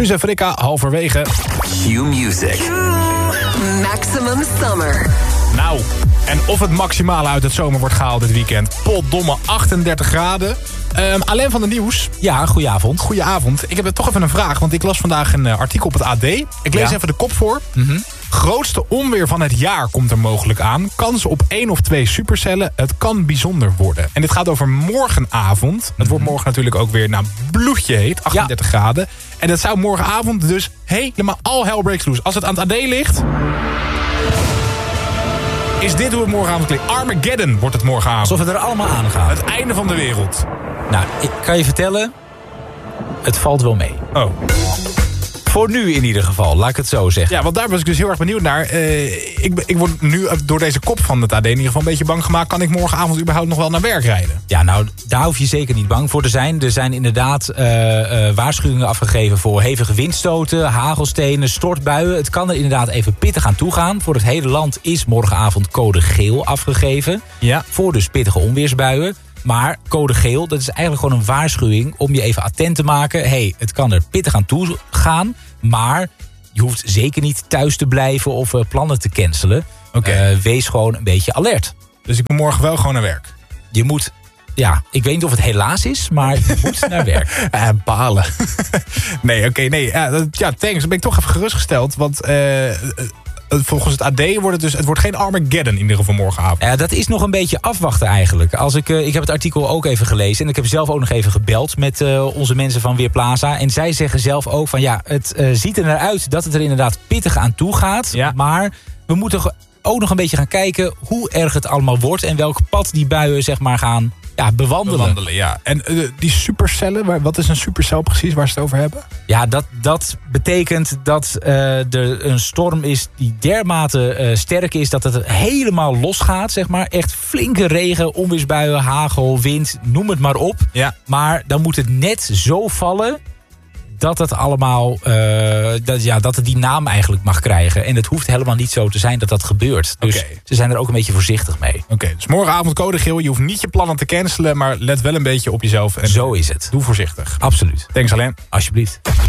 Suze en Frikka, halverwege. Q-Music. Maximum Summer. Nou, en of het maximale uit het zomer wordt gehaald dit weekend. Potdomme 38 graden. Alain van de Nieuws. Ja, goedenavond. Goedenavond. Ik heb toch even een vraag, want ik las vandaag een artikel op het AD. Ik lees even de kop voor. Grootste onweer van het jaar komt er mogelijk aan. Kans op 1 of 2 supercellen. Het kan bijzonder worden. En dit gaat over morgenavond. Het wordt morgen natuurlijk ook weer bloedje heet. 38 graden. En dat zou morgenavond dus helemaal all hell breaks loose. Als het aan het AD ligt... is dit hoe het morgenavond klinkt. Armageddon wordt het morgenavond. Alsof het er allemaal aan gaat. Het einde van de wereld. Nou, ik kan je vertellen... het valt wel mee. Oh. Voor nu in ieder geval, laat ik het zo zeggen. Ja, want daar was ik dus heel erg benieuwd naar. Ik word nu door deze kop van het AD in ieder geval een beetje bang gemaakt. Kan ik morgenavond überhaupt nog wel naar werk rijden? Ja, nou, daar hoef je zeker niet bang voor te zijn. Er zijn inderdaad waarschuwingen afgegeven voor hevige windstoten, hagelstenen, stortbuien. Het kan er inderdaad even pittig aan toegaan. Voor het hele land is morgenavond code geel afgegeven. Ja. Voor dus pittige onweersbuien. Maar code geel, dat is eigenlijk gewoon een waarschuwing om je even attent te maken. Het kan er pittig aan toe gaan, maar je hoeft zeker niet thuis te blijven of plannen te cancelen. Wees gewoon een beetje alert. Dus ik moet morgen wel gewoon naar werk? Je moet, ja, ik weet niet of het helaas is, maar je moet naar werk. Balen. Nee. Ja, thanks. Dan ben ik toch even gerustgesteld, want... volgens het AD wordt het wordt geen Armageddon in ieder geval morgenavond. Ja, dat is nog een beetje afwachten eigenlijk. Ik heb het artikel ook even gelezen en ik heb zelf ook nog even gebeld met onze mensen van Weerplaza. En zij zeggen zelf ook van het ziet er naar uit dat het er inderdaad pittig aan toe gaat. Ja. Maar we moeten ook nog een beetje gaan kijken hoe erg het allemaal wordt en welk pad die buien zeg maar gaan bewandelen. Ja. En die supercellen, wat is een supercel precies waar ze het over hebben? Ja, dat betekent dat er een storm is die dermate sterk is dat het helemaal losgaat, zeg maar. Echt flinke regen, onweersbuien, hagel, wind, noem het maar op. Ja. Maar dan moet het net zo vallen dat het allemaal, dat het die naam eigenlijk mag krijgen. En het hoeft helemaal niet zo te zijn dat dat gebeurt. Dus ze zijn er ook een beetje voorzichtig mee. Dus morgenavond code geel. Je hoeft niet je plannen te cancelen, maar let wel een beetje op jezelf. En zo is het. Doe voorzichtig. Absoluut. Thanks Alain. Alsjeblieft.